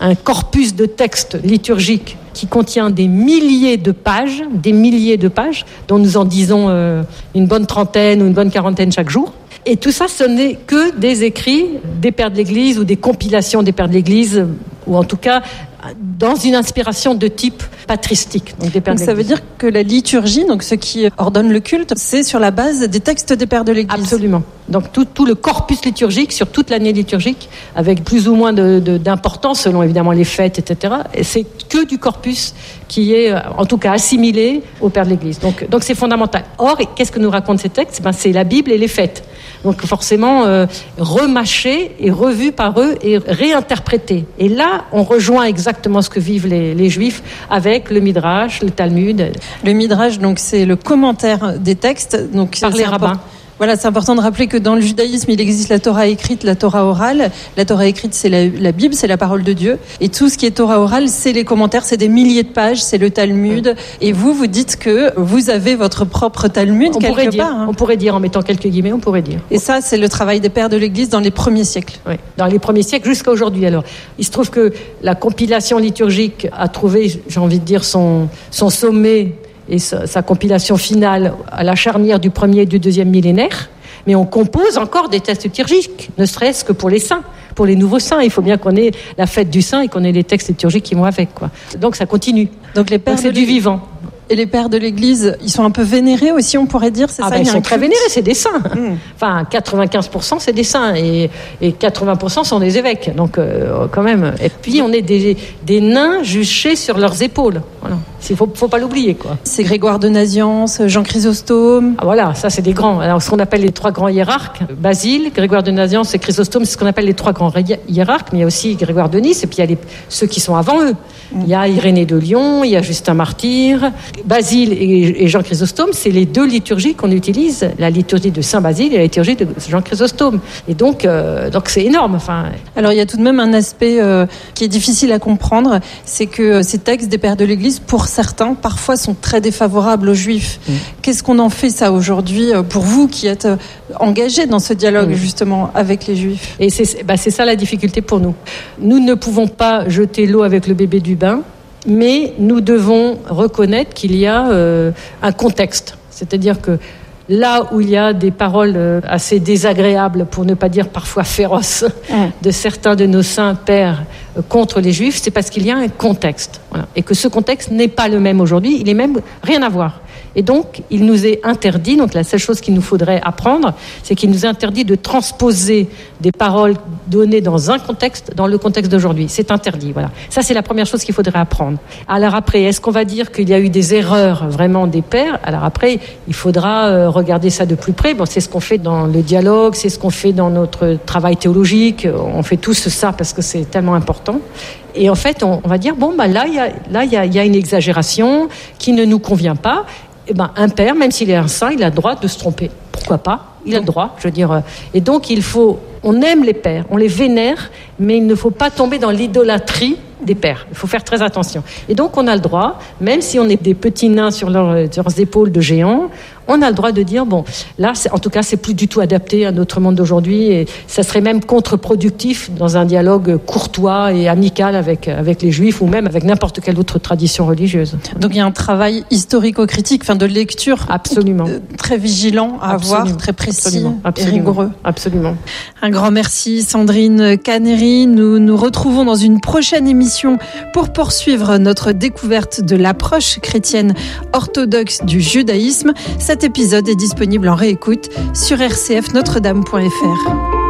un corpus de textes liturgiques qui contient des milliers de pages, dont nous en disons une bonne trentaine ou une bonne quarantaine chaque jour. Et tout ça, ce n'est que des écrits des pères de l'Église ou des compilations des pères de l'Église, ou en tout cas dans une inspiration de type patristique. Donc, des pères de l'Église. Ça veut dire que la liturgie, donc ce qui ordonne le culte, c'est sur la base des textes des pères de l'Église. Absolument. Donc tout le corpus liturgique sur toute l'année liturgique, avec plus ou moins d'importance selon évidemment les fêtes, etc. Et c'est que du corpus qui est en tout cas assimilé aux pères de l'Église. Donc c'est fondamental. Or, qu'est-ce que nous racontent ces textes ? C'est la Bible et les fêtes. Donc forcément remâché et revu par eux et réinterprété. Et là, on rejoint exactement ce que vivent les Juifs avec le Midrash, le Talmud. Le Midrash, donc c'est le commentaire des textes, donc par les rabbins. Voilà, c'est important de rappeler que dans le judaïsme, il existe la Torah écrite, la Torah orale. La Torah écrite, c'est la Bible, c'est la parole de Dieu. Et tout ce qui est Torah orale, c'est les commentaires, c'est des milliers de pages, c'est le Talmud. Et vous dites que vous avez votre propre Talmud quelque part. On pourrait dire, en mettant quelques guillemets, on pourrait dire. Et ça, c'est le travail des pères de l'Église dans les premiers siècles. Oui, dans les premiers siècles jusqu'à aujourd'hui. Alors, il se trouve que la compilation liturgique a trouvé, j'ai envie de dire, son sommet et sa compilation finale à la charnière du 1er et du 2e millénaire, mais on compose encore des textes liturgiques, ne serait-ce que pour les saints, pour les nouveaux saints. Il faut bien qu'on ait la fête du saint et qu'on ait les textes liturgiques qui vont avec, quoi. Donc ça continue. Donc c'est du vivant. Et les pères de l'Église, ils sont un peu vénérés aussi, on pourrait dire, c'est ça? Ils sont très vénérés, c'est des saints. Enfin, 95% c'est des saints et 80% sont des évêques. Donc, quand même. Et puis, on est des nains juchés sur leurs épaules. Voilà. Il faut pas l'oublier, quoi. C'est Grégoire de Nazianze, Jean Chrysostome. Ah, voilà, ça c'est des grands. Alors, ce qu'on appelle les 3 grands hiérarques, Basile, Grégoire de Nazianze et Chrysostome, c'est ce qu'on appelle les 3 grands hiérarques. Mais il y a aussi Grégoire de Nice et puis il y a ceux qui sont avant eux. Il y a Irénée de Lyon, il y a Justin Martyr. Basile et Jean Chrysostome, c'est les 2 liturgies qu'on utilise, la liturgie de Saint Basile et la liturgie de Jean Chrysostome. Et donc c'est énorme. Enfin. Alors il y a tout de même un aspect qui est difficile à comprendre, c'est que ces textes des pères de l'Église, pour certains, parfois sont très défavorables aux Juifs. Qu'est-ce qu'on en fait ça aujourd'hui pour vous qui êtes engagés dans ce dialogue justement avec les Juifs? Et c'est ça la difficulté pour nous. Nous ne pouvons pas jeter l'eau avec le bébé du bain. Mais nous devons reconnaître qu'il y a un contexte. C'est-à-dire que là où il y a des paroles assez désagréables, pour ne pas dire parfois féroces, de certains de nos saints pères contre les Juifs, c'est parce qu'il y a un contexte. Voilà. Et que ce contexte n'est pas le même aujourd'hui, il est même rien à voir. Et donc, il nous est interdit, donc la seule chose qu'il nous faudrait apprendre, c'est qu'il nous est interdit de transposer des paroles données dans un contexte, dans le contexte d'aujourd'hui. C'est interdit, voilà. Ça, c'est la première chose qu'il faudrait apprendre. Alors après, est-ce qu'on va dire qu'il y a eu des erreurs vraiment des pères? Alors après, il faudra regarder ça de plus près. Bon, c'est ce qu'on fait dans le dialogue, c'est ce qu'on fait dans notre travail théologique. On fait tous ça parce que c'est tellement important. Et en fait, on va dire, là, il y a une exagération qui ne nous convient pas. Eh ben, un père, même s'il est un saint, il a le droit de se tromper. Pourquoi pas? Il a le droit, je veux dire. Et donc, on aime les pères, on les vénère, mais il ne faut pas tomber dans l'idolâtrie des pères. Il faut faire très attention. Et donc, on a le droit, même si on est des petits nains sur leurs épaules de géants, on a le droit de dire, là, en tout cas, c'est plus du tout adapté à notre monde d'aujourd'hui et ça serait même contre-productif dans un dialogue courtois et amical avec les Juifs ou même avec n'importe quelle autre tradition religieuse. Donc, il y a un travail historico-critique, de lecture. Absolument. Très vigilant à avoir, très précis et rigoureux. Absolument. Un grand merci, Sandrine Caneri. Nous nous retrouvons dans une prochaine émission pour poursuivre notre découverte de l'approche chrétienne orthodoxe du judaïsme. Cet épisode est disponible en réécoute sur rcfnotredame.fr.